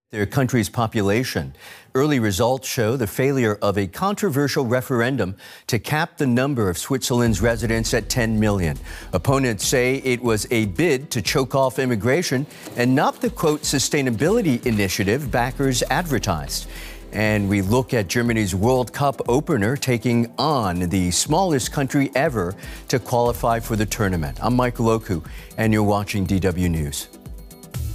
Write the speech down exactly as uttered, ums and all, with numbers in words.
Their country's population. Early results show the failure of a controversial referendum to cap the number of Switzerland's residents at ten million. Opponents say it was a bid to choke off immigration and not the, quote, sustainability initiative backers advertised. And we look at Germany's World Cup opener taking on the smallest country ever to qualify for the tournament. I'm Michael Oku, and you're watching D W News.